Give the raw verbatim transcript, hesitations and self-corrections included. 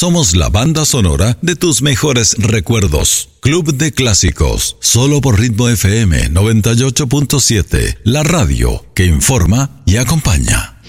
Somos la banda sonora de tus mejores recuerdos. Club de Clásicos, solo por Ritmo F M noventa y ocho punto siete, la radio que informa y acompaña.